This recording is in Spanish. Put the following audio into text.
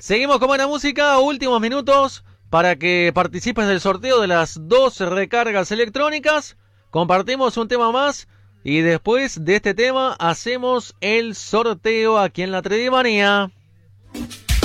Seguimos con buena música, últimos minutos para que participes del sorteo de las 2 recargas electrónicas. Compartimos un tema más y después de este tema hacemos el sorteo aquí en la Tredimanía.